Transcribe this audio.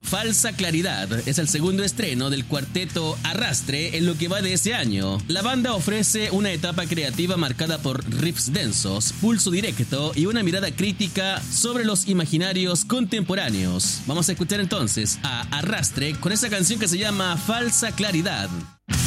Falsa Claridad es el segundo estreno del cuarteto Arrastre en lo que va de ese año. La banda ofrece una etapa creativa marcada por riffs densos, pulso directo y una mirada crítica sobre los imaginarios contemporáneos. Vamos a escuchar entonces a Arrastre con esa canción que se llama Falsa Claridad.